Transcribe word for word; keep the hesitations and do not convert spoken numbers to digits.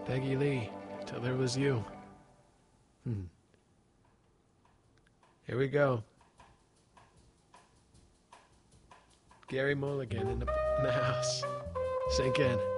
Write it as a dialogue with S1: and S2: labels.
S1: Peggy Lee, till there was you. Hmm. Here we go. Gary Mulligan in the, in the house. Sink in.